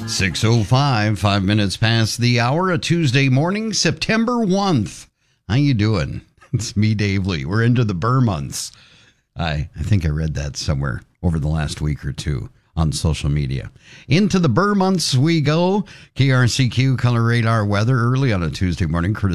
6:05, 5 minutes past the hour, a Tuesday morning, September 1st. How you doing? It's me, Dave Lee. We're into the Burr months. I think I read that somewhere over the last week or two on social media. Into the Burr months we go. KRCQ Color Radar weather early on a Tuesday morning.